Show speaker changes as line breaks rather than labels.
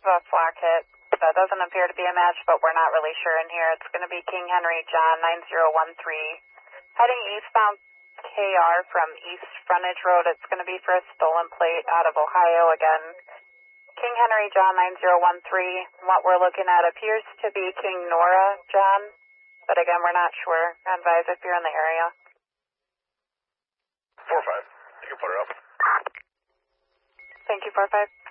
a flak hit. That doesn't appear to be a match, but we're not really sure in here. It's going to be King Henry John 9013. Heading eastbound KR from East Frontage Road. It's going to be for a stolen plate out of Ohio again. King Henry John 9013. What we're looking at appears to be King Nora John, but again, we're not sure. Advise if you're in the area.
4-5. You can put her up.
Thank you, 4-5.